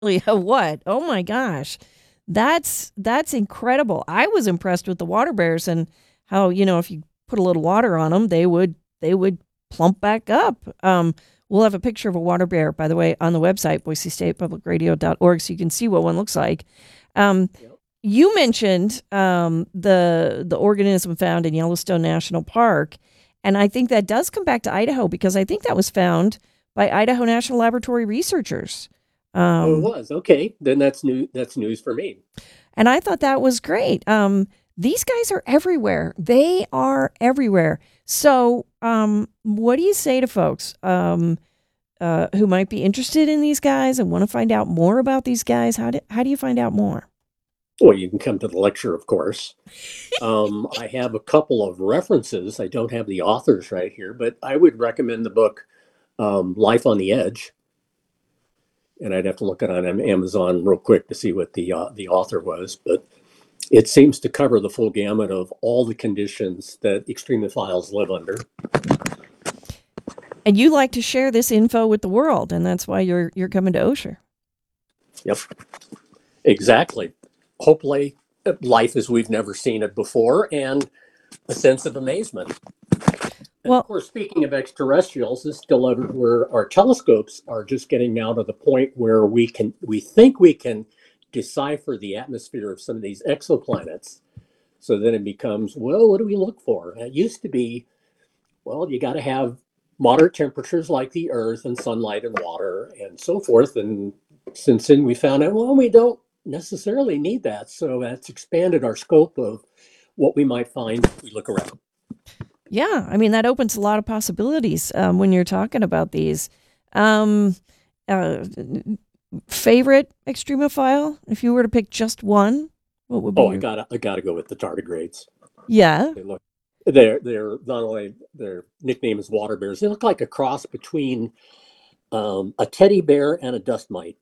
What? Oh my gosh. That's incredible. I was impressed with the water bears and how, if you put a little water on them, they would plump back up. We'll have a picture of a water bear, by the way, on the website, boisestatepublicradio.org, so you can see what one looks like. Um, Yep. you mentioned the organism found in Yellowstone National Park, and I think that does come back to Idaho because I think that was found by Idaho National Laboratory researchers. Oh, it Um, was. Okay. Then that's new. That's news for me. and I thought that was great. These guys are everywhere. They are everywhere. So, what do you say to folks who might be interested in these guys and want to find out more about these guys? How do you find out more? Well, you can come to the lecture, of course. I have a couple of references. I don't have the authors right here, but I would recommend the book Life on the Edge, and I'd have to look it on Amazon real quick to see what the author was. But it seems to cover the full gamut of all the conditions that extremophiles live under. And you like to share this info with the world, and that's why you're coming to Osher. Yep, exactly. Hopefully, life as we've never seen it before, and a sense of amazement. And of Well, course, speaking of extraterrestrials, this is still where our telescopes are just getting now to the point where we think we can decipher the atmosphere of some of these exoplanets. So then it becomes, well, what do we look for? And it used to be, well, you got to have moderate temperatures like the Earth and sunlight and water and so forth. And since then we found out, well, we don't necessarily need that. So that's expanded our scope of what we might find if we look around. yeah, I mean that opens a lot of possibilities when you're talking about these. Um, uh, Favorite extremophile? If you were to pick just one, what would be Oh, I your? gotta go with the tardigrades. Yeah. They look they're not only their nickname is water bears. They look like a cross between a teddy bear and a dust mite.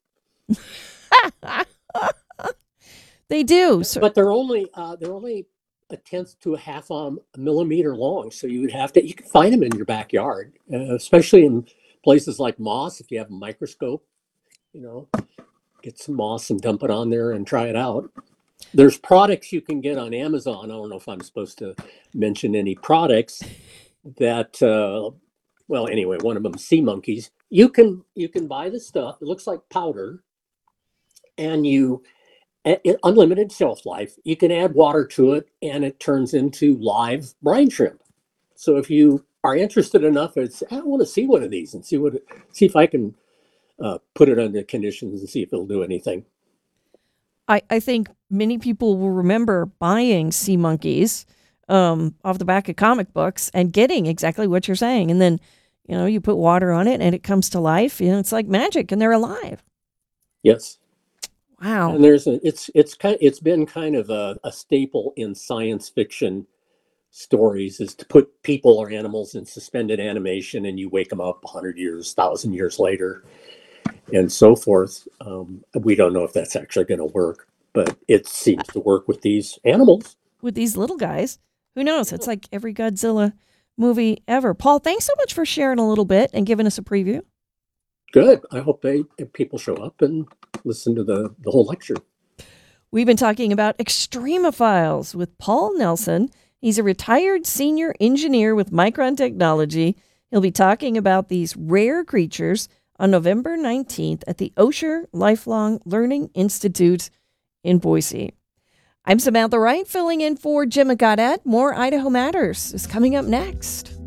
They do. So, But they're only a tenth to a half a millimeter long. So you can find them in your backyard, especially in places like moss. If you have a microscope, you know, get some moss and dump it on there and try it out. There's products you can get on Amazon. I don't know if I'm supposed to mention any products that well, anyway, one of them, sea monkeys. You can buy the stuff. It looks like powder, and unlimited shelf life. You can add water to it, and it turns into live brine shrimp. So if you are interested enough, I want to see one of these and see if I can put it under conditions and see if it'll do anything. I think many people will remember buying sea monkeys off the back of comic books and getting exactly what you're saying. And then, you put water on it and it comes to life. It's like magic and they're alive. Yes. Wow. And it's been kind of a staple in science fiction stories is to put people or animals in suspended animation and you wake them up 100 years, 1,000 years later, and so forth. We don't know if that's actually going to work, but it seems to work with these animals. With these little guys, who knows? It's Yeah, like every Godzilla movie ever. Paul, thanks so much for sharing a little bit and giving us a preview. good. I hope if people show up and listen to the whole lecture. We've been talking about extremophiles with Paul Nelson. He's a retired senior engineer with Micron Technology. He'll be talking about these rare creatures on November 19th at the Osher Lifelong Learning Institute in Boise. I'm Samantha Wright, filling in for Jim Goddard. More Idaho Matters is coming up next.